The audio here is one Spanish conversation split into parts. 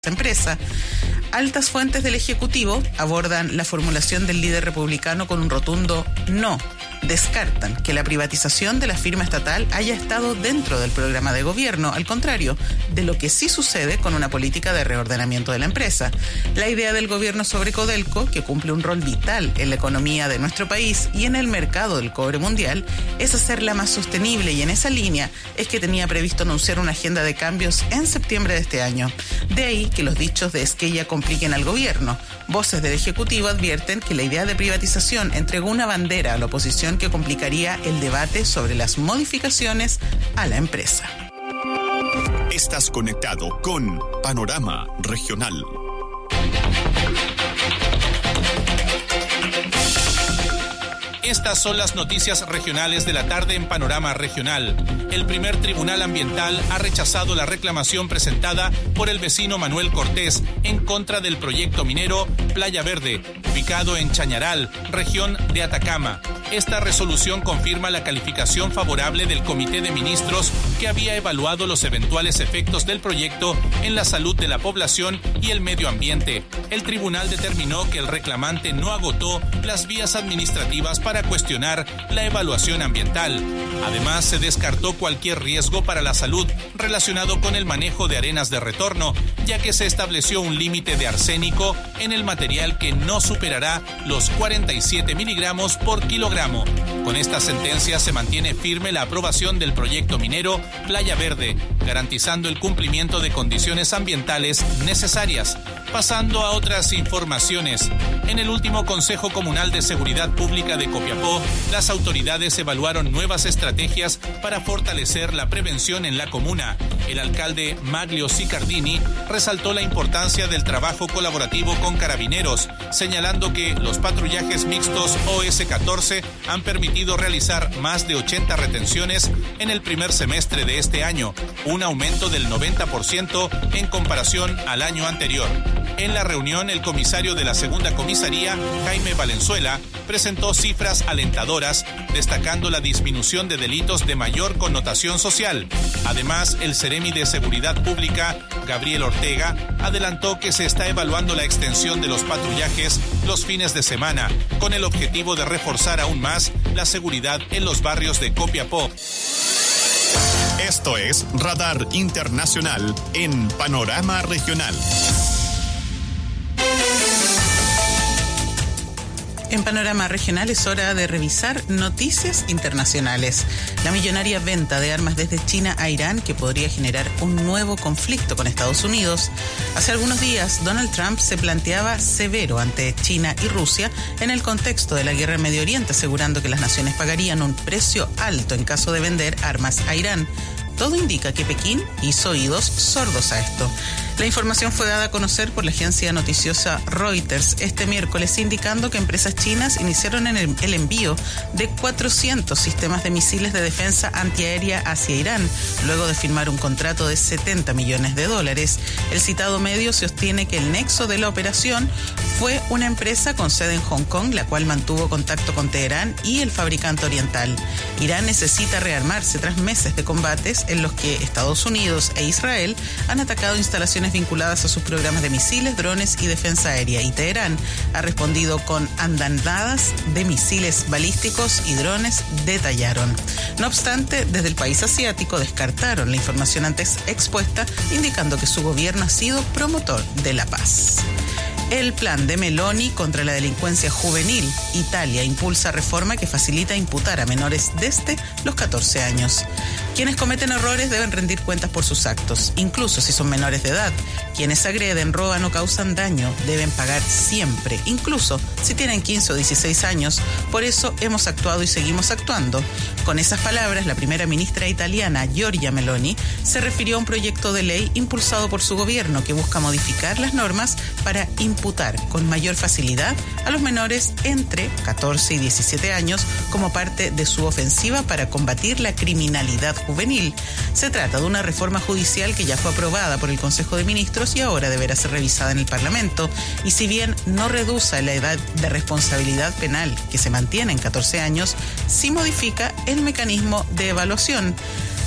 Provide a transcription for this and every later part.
empresa. Altas fuentes del Ejecutivo abordan la formulación del líder republicano con un rotundo no. Descartan que la privatización de la firma estatal haya estado dentro del programa de gobierno, al contrario de lo que sí sucede con una política de reordenamiento de la empresa. La idea del gobierno sobre Codelco, que cumple un rol vital en la economía de nuestro país y en el mercado del cobre mundial, es hacerla más sostenible, y en esa línea es que tenía previsto anunciar una agenda de cambios en septiembre de este año. De ahí que los dichos de Esquella compliquen al gobierno. Voces del Ejecutivo advierten que la idea de privatización entregó una bandera a la oposición que complicaría el debate sobre las modificaciones a la empresa. Estás conectado con Panorama Regional. Estas son las noticias regionales de la tarde en Panorama Regional. El primer tribunal ambiental ha rechazado la reclamación presentada por el vecino Manuel Cortés en contra del proyecto minero Playa Verde, ubicado en Chañaral, región de Atacama. Esta resolución confirma la calificación favorable del Comité de Ministros, que había evaluado los eventuales efectos del proyecto en la salud de la población y el medio ambiente. El tribunal determinó que el reclamante no agotó las vías administrativas para cuestionar la evaluación ambiental. Además, se descartó cualquier riesgo para la salud relacionado con el manejo de arenas de retorno, ya que se estableció un límite de arsénico en el material que no superará los 47 miligramos por kilogramo. Con esta sentencia se mantiene firme la aprobación del proyecto minero Playa Verde, garantizando el cumplimiento de condiciones ambientales necesarias. Pasando a otras informaciones. En el último Consejo Comunal de Seguridad Pública de Copiapó, las autoridades evaluaron nuevas estrategias para fortalecer la prevención en la comuna. El alcalde Maglio Sicardini resaltó la importancia del trabajo colaborativo con carabineros, señalando que los patrullajes mixtos OS-14 han permitido realizar más de 80 retenciones en el primer semestre de este año, un aumento del 90% en comparación al año anterior. En la reunión, el comisario de la segunda comisaría, Jaime Valenzuela, presentó cifras alentadoras, destacando la disminución de delitos de mayor connotación social. Además, el Seremi de Seguridad Pública, Gabriel Ortega, adelantó que se está evaluando la extensión de los patrullajes los fines de semana, con el objetivo de reforzar aún más la seguridad en los barrios de Copiapó. Esto es Radar Internacional en Panorama Regional. En Panorama Regional es hora de revisar noticias internacionales. La millonaria venta de armas desde China a Irán, que podría generar un nuevo conflicto con Estados Unidos. Hace algunos días, Donald Trump se planteaba severo ante China y Rusia en el contexto de la guerra en Medio Oriente, asegurando que las naciones pagarían un precio alto en caso de vender armas a Irán. Todo indica que Pekín hizo oídos sordos a esto. La información fue dada a conocer por la agencia noticiosa Reuters este miércoles, indicando que empresas chinas iniciaron el envío de 400 sistemas de misiles de defensa antiaérea hacia Irán, luego de firmar un contrato de $70 millones. El citado medio sostiene que el nexo de la operación fue una empresa con sede en Hong Kong, la cual mantuvo contacto con Teherán y el fabricante oriental. Irán necesita rearmarse tras meses de combates en los que Estados Unidos e Israel han atacado instalaciones vinculadas a sus programas de misiles, drones y defensa aérea, y Teherán ha respondido con andanadadas de misiles balísticos y drones, detallaron. No obstante, desde el país asiático descartaron la información antes expuesta, indicando que su gobierno ha sido promotor de la paz. El plan de Meloni contra la delincuencia juvenil. Italia impulsa reforma que facilita imputar a menores desde los 14 años. Quienes cometen errores deben rendir cuentas por sus actos, incluso si son menores de edad. Quienes agreden, roban o causan daño deben pagar siempre, incluso si tienen 15 o 16 años. Por eso hemos actuado y seguimos actuando. Con esas palabras, la primera ministra italiana, Giorgia Meloni, se refirió a un proyecto de ley impulsado por su gobierno que busca modificar las normas para imputar con mayor facilidad a los menores entre 14 y 17 años como parte de su ofensiva para combatir la criminalidad juvenil. Se trata de una reforma judicial que ya fue aprobada por el Consejo de Ministros y ahora deberá ser revisada en el Parlamento. Y si bien no reduce la edad de responsabilidad penal, que se mantiene en 14 años, sí modifica el mecanismo de evaluación.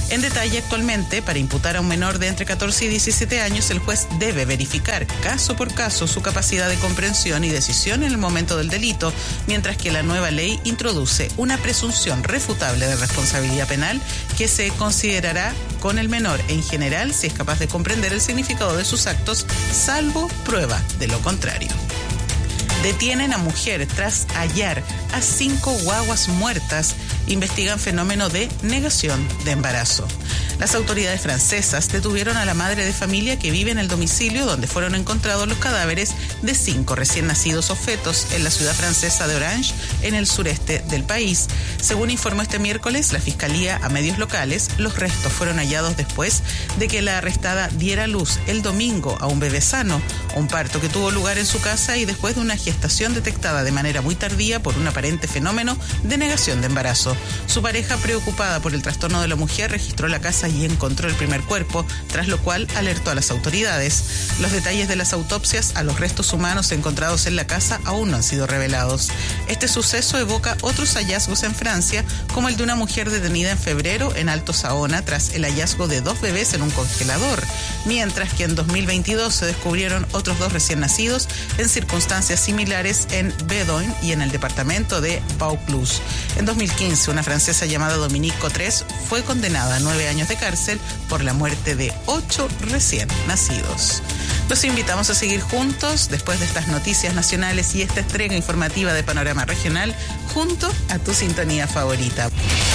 En detalle, actualmente, para imputar a un menor de entre 14 y 17 años, el juez debe verificar caso por caso su capacidad de comprensión y decisión en el momento del delito, mientras que la nueva ley introduce una presunción refutable de responsabilidad penal que se considerará con el menor en general si es capaz de comprender el significado de sus actos, salvo prueba de lo contrario. Detienen a mujer tras hallar a 5 guaguas muertas. Investigan fenómeno de negación de embarazo. Las autoridades francesas detuvieron a la madre de familia que vive en el domicilio donde fueron encontrados los cadáveres de 5 recién nacidos o fetos en la ciudad francesa de Orange, en el sureste del país. Según informó este miércoles la Fiscalía a medios locales, los restos fueron hallados después de que la arrestada diera luz el domingo a un bebé sano, un parto que tuvo lugar en su casa y después de una gestación detectada de manera muy tardía por un aparente fenómeno de negación de embarazo. Su pareja, preocupada por el trastorno de la mujer, registró la casa y encontró el primer cuerpo, tras lo cual alertó a las autoridades. Los detalles de las autopsias a los restos humanos encontrados en la casa aún no han sido revelados. Este suceso evoca otros hallazgos en Francia, como el de una mujer detenida en febrero en Alto Saona tras el hallazgo de 2 bebés en un congelador, mientras que en 2022 se descubrieron otros 2 recién nacidos en circunstancias similares en Bedoin y en el departamento de Vaucluse. En 2015, una francesa llamada Dominique Cotres fue condenada a 9 años de cárcel por la muerte de 8 recién nacidos. Los invitamos a seguir juntos después de estas noticias nacionales y esta entrega informativa de Panorama Regional junto a tu sintonía favorita.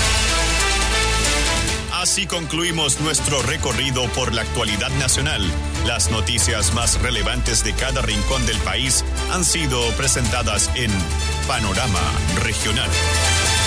Así concluimos nuestro recorrido por la actualidad nacional. Las noticias más relevantes de cada rincón del país han sido presentadas en Panorama Regional.